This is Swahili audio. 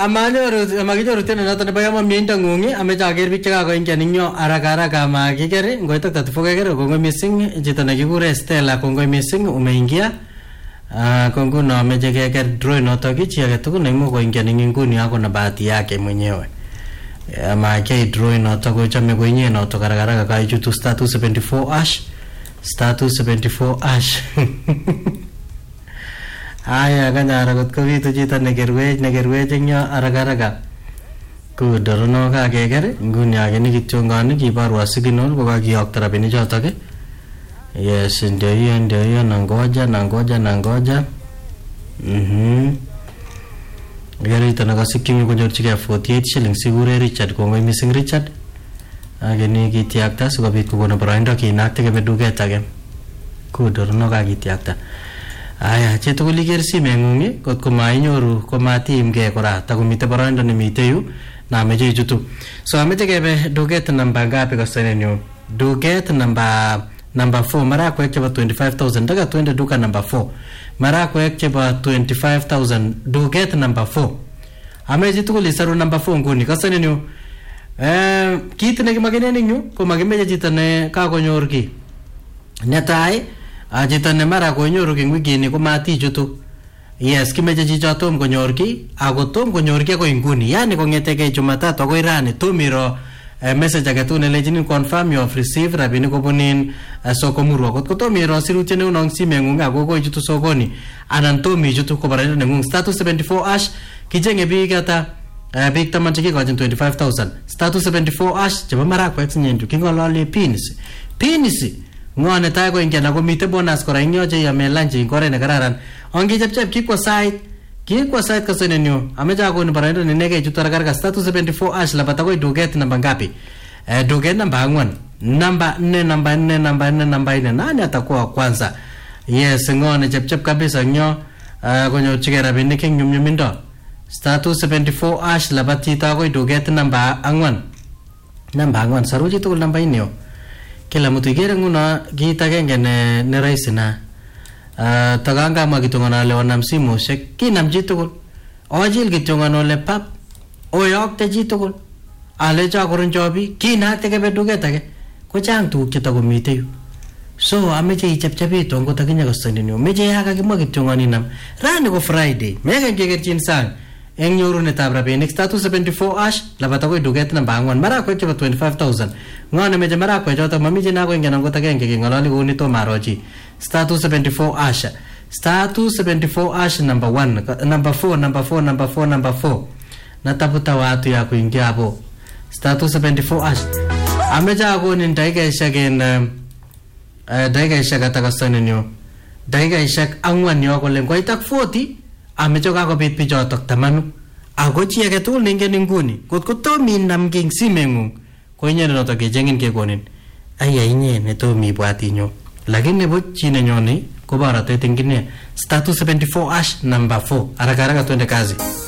amakinyoru tena noto nebo yama miendo ngungi ameche aker biik chekakoingian ing yo haraka makikere ngoito 34 kekere kongoi missing chito nekikure Stella kongoi missing umeingia kwa nguno ameche keker draw noto chi age tugul neimuch koingian ing nguni ako na bahati yake mwenyewe ama ke draw noto kochame koinye noto haraka kaichutu star 274 ash Aya kanyara kot kobitu chito nekerwech eng yo haraka kudorono kakeker nguni age nikityongoni kibarwa signal kokakiyokto rabinik chotok yes ndio hiyo nangoja Garito nakasikimi konyorchigei 48 shillings sigure Richard kongoi missing Richard age nikitiakta sikobit kokon boroindo kinakte kebe duket age kudorono kakitiakta Aya chitugul iker simengungi kotko mainyoru komatiimgei kora takomite boroindo nemite yu na ameche ichutu so ameche kebe duket namba ngapi kasenenyu duket namba 4 marakwek chebo 25000 daga twende duka namba 4 marakwek chebo 25000 duket namba 4 ameche tugul isaru namba 4 nguni kasenenyu kit nekimakeneni yu komakimeche chito ne kakonyor ki netai chito ne mara konyoru king wikini komatichutu yes kimeche chicho tom konyor ki ako tom konyor ki akoi nguni yani kongeteke Jumatatu akoi rani tomiro message age tugul nelejinin confirm you have received rabinik kobunin sokomurwa kotko tomiro sirutiet neunong simengung ako koichutu sokoni anan tomichutu ko boroindo nengung star 274 ash kichenge biik ata biik taman chekikochin 25000 star 274 ash chebo marakwek sinyenju kingolole pinisi ngone tai ko ingian ako mite bonus kora ing yo che yame lunch ing kore ne kararan ongichepchep kikwa site kasenenyu amecha ko ni baraindo ne nege chuto haraka star 274 ash labata ko duket namba ngapi duket namba 4 namba 4 nani atakuwa kwanza yes ngone chepchep kabisa nyo konyorchigei rabinik ing nyumnyumindo star 274 ash labati ta ko duket namba 4 saruji tugul namba inyo kila mtu igere nguno kiita genge ne rahisi na tagaanga magitongana le wanam simu se kinam jitugul ojil gitongana le pap oyokte jitugul ale ja korun jobi kinakte ke beduget age ko chang tuguk chetakomite yu so ameche ichepchepi tongo takinya kosenenyu meche yaga kimagitongani nam rani ko Friday mega gegerchin sang eng nyorunetab rabinik star 274 ash labata ko duket namba 4 marakwek chebo 25000 ngone meche marakwek choto mamiche nako ingena ngot agenge kengololi kuni to marochi star 274 ash star 274 ash number 4 natafuta watu ya kuingia hapo star 274 ash amecha koni ndaiga ishagen daiga ishagata kasanenyo daiga ishak angwan yo kole ngoitak 40 amecho kakobit bichotok 10 ako chi age tugul ningen nguni kotko tomi namking simengung ko inyene noto kechengin kekonin aya inye ne tomi ibwati nyo lakini bo chi nenyoni ko baratet ingine star 274 ash number 4 haraka twende kazi